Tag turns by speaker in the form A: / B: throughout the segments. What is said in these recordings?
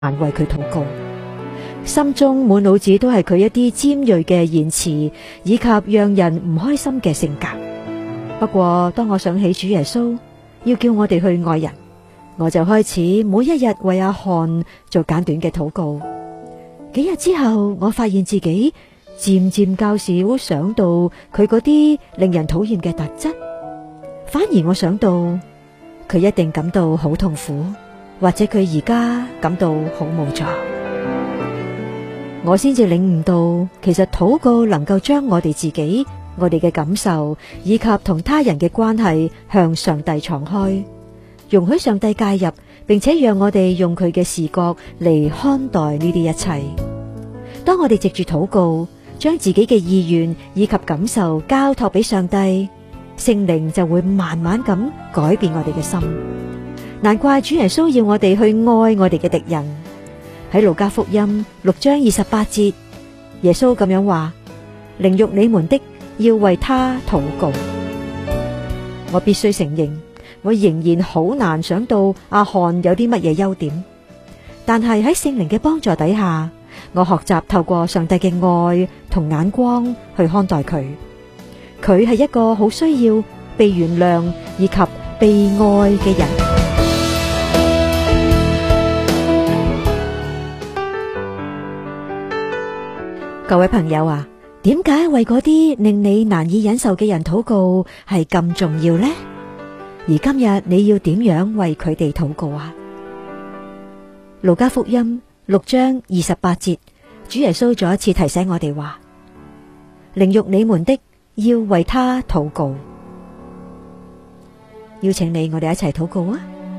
A: 難為佢禱告，心中滿腦子都係佢一啲尖銳嘅言辭，以及讓人唔開心嘅性格。不過當我想起主耶穌要叫我哋去愛人，我就開始每一日為阿漢做簡短嘅禱告。幾日之後，我發現自己漸漸較少想到佢嗰啲令人討厭嘅特質，反而我想到佢一定感到好痛苦，或者佢而家感到好無助。我先至領悟到，其實禱告能夠將我哋自己、我哋嘅感受以及同他人嘅關係向上帝敞開，容許上帝介入，並且讓我哋用佢嘅視角嚟看待呢啲一切。當我哋藉住禱告，將自己嘅意願以及感受交託俾上帝，聖靈就會慢慢咁改變我哋嘅心。難怪主耶穌要我哋去愛我哋嘅敵人。喺路加福音6章28節，耶穌咁樣話：凌辱你們的，要為他禱告。我必須承認，我仍然好難想到阿漢有啲乜嘢優點，但係喺聖靈嘅幫助底下，我學習透過上帝嘅愛同眼光去看待佢。佢係一個好需要被原諒以及被愛嘅人。各位朋友啊，點解為嗰啲令你難以忍受嘅人禱告係咁重要呢？而今日你要點樣為佢哋禱告啊？路加福音6章28節，主耶穌再一次提醒我哋話：凌辱你們的，要為他禱告。邀請你，我哋一齊禱告啊！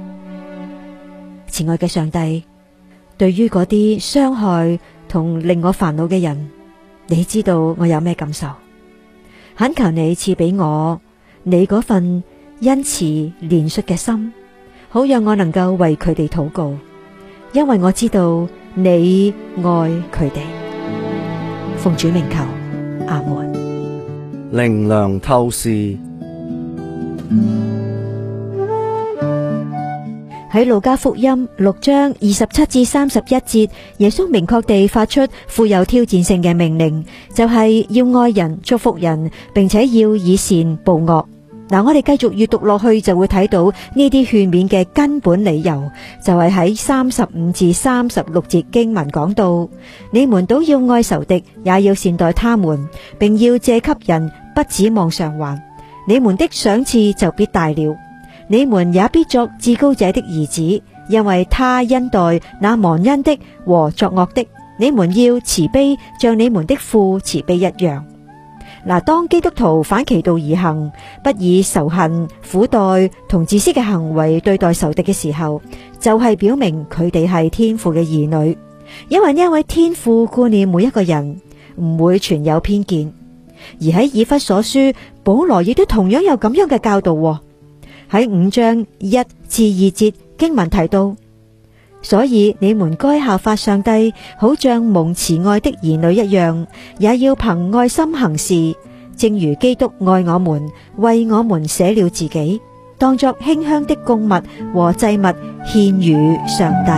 A: 慈愛嘅上帝，對於嗰啲傷害同令我煩惱嘅人，你知道我有咩感受，懇求你賜俾我你嗰份恩慈憐恤嘅心，好讓我能夠為佢哋禱告，因為我知道你愛佢哋。奉主名求，阿門。
B: 靈糧透視。
A: 喺路加福音6章27至31節，耶穌明確地發出富有挑戰性嘅命令，就係要愛人、祝福人，並且要以善報惡。嗱，我哋繼續閱讀落去就會睇到呢啲勸勉嘅根本理由，就係喺35至36節經文講到：你們都要愛仇敵，也要善待他們，並要借給人，不指望償還。你們的賞賜就必大了。你們也必作至高者的兒子，因為他恩待那忘恩的和作惡的。你們要慈悲，像你們的父慈悲一樣。嗱，當基督徒反其道而行，不以仇恨、苦待同自私嘅行為對待仇敵嘅時候，就係表明佢哋係天父嘅兒女。因為呢一位天父顧念每一個人，唔會存有偏見。而喺以弗所書，保羅亦都同樣有咁樣嘅教導。喺5章1至2節經文提到，所以你們該效法上帝，好像蒙慈愛的兒女一樣，也要憑愛心行事，正如基督愛我們，為我們捨了自己，當作馨香的供物和祭物獻與上帝。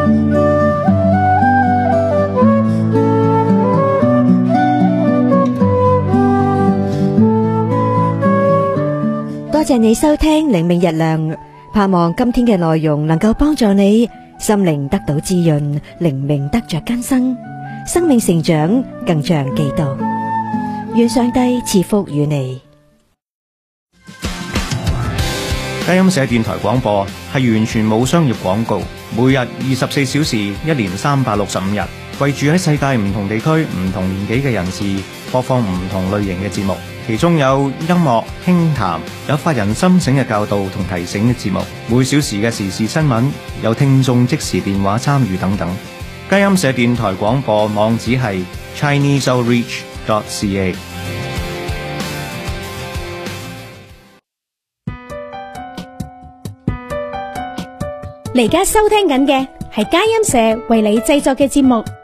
A: 多謝你收聽靈命日亮，盼望今天嘅內容能夠幫助你心靈得到滋潤，靈命得着更新，生命成長更像基督。願上帝賜福與你。
C: 佳音社電台廣播係完全冇商業廣告，每日24小時，1年365日，為住喺世界唔同地區、唔同年紀嘅人士播放唔同類型嘅節目。其中有音樂、輕談，有發人心醒嘅教導同提醒嘅節目，每小時嘅時事新聞，有聽眾即時電話參與等等。佳音社電台廣播網址係 ChineseOutreach.ca。
D: 你而家收聽緊嘅係佳音社為你製作嘅節目。